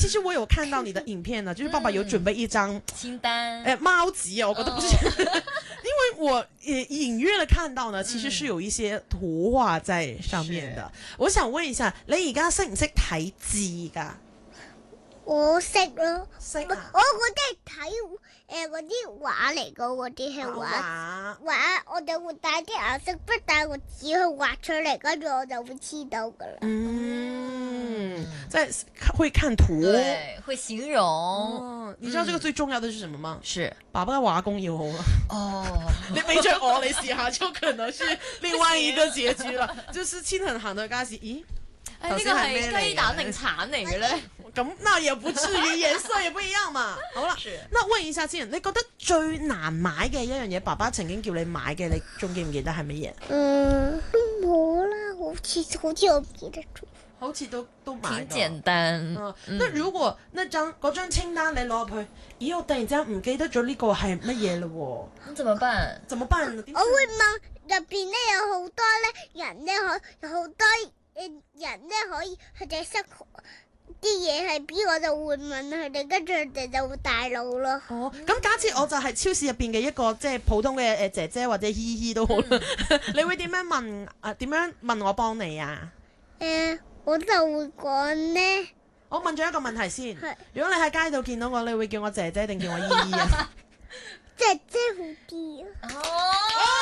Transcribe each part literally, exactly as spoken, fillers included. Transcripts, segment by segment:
其實我有看到你的影片呢，就是爸爸有準備一張清單， 誒貓紙啊，我覺得不是，因為我也隱約的看到呢，其實是有一些圖畫在上面的。我想問一下，你而家識唔識睇字㗎？ 我識咯， 識啊！ 我我真係睇誒嗰啲畫嚟噶，嗰啲係畫畫，我就會帶啲顏色筆，帶個紙去畫出嚟，跟住我就會知道噶啦。 嗯，在會看圖， 對，會形容。 哦，你知道這個最重要的是什麼嗎？ 是爸爸嘅畫功要好啊。 哦， 你俾着我，你試下就可能是另外一個結局了。就是親很行的家事，咦？ 誒呢個係雞蛋定橙嚟嘅咧？ 咁那也不至於，顏色也不一樣嘛。好啦，那問一下先，你覺得最難買嘅一樣嘢，爸爸曾經叫你買嘅，你仲記唔記得係乜嘢？ 嗯，都冇啦，好似好似我唔記得咗。 好似都都買到。 挺簡單。 嗯，那如果那張嗰張清單你攞入去，咦，我突然之間唔記得咗呢個係乜嘢嘞？ 咁怎麼辦？ 怎麼辦？ 我會問入邊咧有好多咧人咧可有好多誒人咧可以佢哋識啲嘢係邊，我就會問佢哋，跟住佢哋就會帶路咯。 哦，咁假設我就係超市入邊嘅一個即係普通嘅誒姐姐或者姨姨都好啦，你會點樣問啊？點樣問我幫你啊？ 誒，我就會講呢。 我問咗一個問題先， 係如果你喺街度見到我，你會叫我姐姐定叫我姨姨啊？ 姐姐好啲啊！ 哦，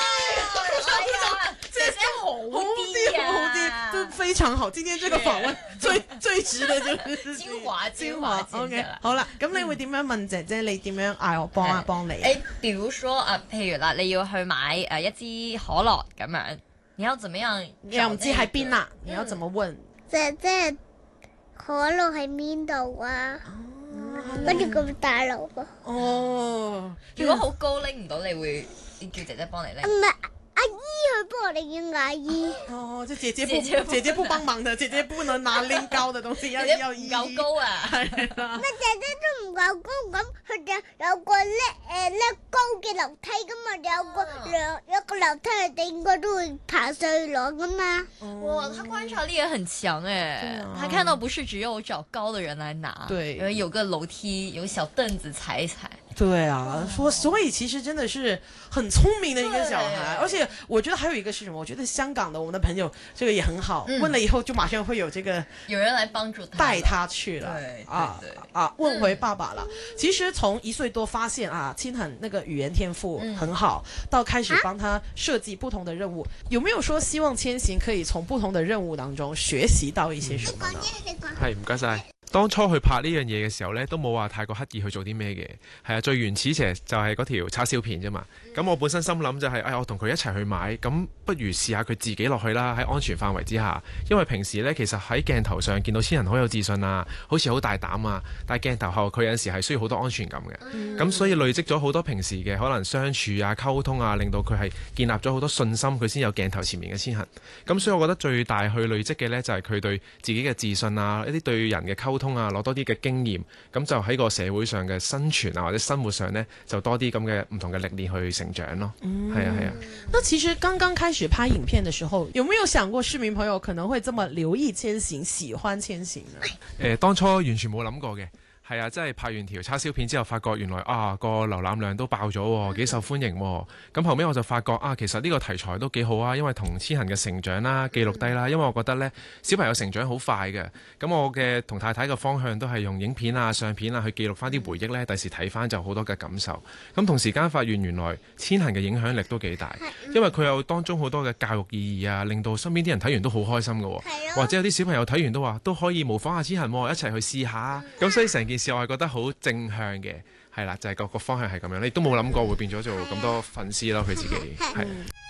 姐姐好好啲，好啲，都非常好。今天這個訪問最最值的就是精華精華。OK，好啦，咁你會點樣問姐姐？你點樣嗌我幫啊幫你？ 誒，比如說啊，譬如啦，你要去買誒一支可樂咁樣，你要怎麼樣？ 你又唔知喺邊啦，你要怎麼問？ 姐姐，可樂喺邊度啊？跟住佢會帶路噶。 哦， 如果好高拎唔到，你會叫姐姐幫你拎？ 唔係阿姨去幫我哋叫阿姨。 哦，就姐姐不姐姐不姐姐不幫忙的，姐姐不能拿拎高的東西，要要姨姨。 夠高啊！ 係啦。 咩姐姐都唔夠高，咁佢哋有個叻誒叻高嘅樓梯噶嘛，有個兩一個樓梯，佢哋應該都會爬上去攞噶嘛。 哇，他觀察力也很強誒，他看到不是只有找高的人來拿， 對， 因為有個樓梯，有小凳子踩一踩。 對啊，說所以其實真的是很聰明的一個小孩，而且我覺得還有一個是什麼？我覺得香港的我們的朋友這個也很好，嗯、問了以後就馬上會有這個有人來幫助他， 帶他去了， 對啊對對啊，問回爸爸了。嗯、其實從一歲多發現啊，親很那個語言天賦很好，嗯、到開始幫他設計不同的任務，啊、有沒有說希望千行可以從不同的任務當中學習到一些什麼呢？ 係唔該晒。當初去拍呢樣嘢嘅時候呢，都冇話太過刻意去做啲咩嘅，係啊，最原始其實就係嗰條叉燒片啫嘛。咁我本身心諗就係、是，哎，我同佢一齊去買，咁不如試下佢自己落去啦，喺安全範圍之下。因為平時呢，其實喺鏡頭上見到千人好有自信啊，好似好大膽啊，但係鏡頭後佢有陣時係需要好多安全感嘅。咁、嗯、所以累積咗好多平時嘅可能相處啊、溝通啊，令到佢係建立咗好多信心，佢先有鏡頭前面嘅千行。咁所以我覺得最大去累積嘅呢，就係佢對自己嘅自信啊，一啲對人嘅溝通啊，攞多啲嘅經驗，咁就喺個社會上嘅生存啊或者生活上呢，就多啲咁嘅唔同嘅歷練去成長咯。嗯，係啊係啊。 那其實剛剛開始拍影片嘅時候，有沒有想過市民朋友可能會這麼留意千行、喜歡千行呢？ 誒、呃，當初完全冇諗過嘅。係啊，真係拍完條叉燒片之後，發覺原來啊個瀏覽量都爆咗，幾受歡迎喎。咁後尾我就發覺啊，其實呢個題材都幾好啊，因為同千行嘅成長啦記錄低啦。因為我覺得呢，小朋友成長好快嘅，咁我嘅同太太嘅方向都係用影片啊、相片啊去記錄翻啲回憶呢。第時睇翻就好多嘅感受。咁同時間發現原來千行嘅影響力都幾大，因為佢有當中好多嘅教育意義啊，令到身邊啲人睇完都好開心嘅，或者有啲小朋友睇完都話都可以模仿下千行，一齊去試下。咁所以成件事我係覺得好正向嘅，係啦，就係、是、個個方向係咁樣，你都冇諗過會變咗做咁多粉絲咯，佢自己係。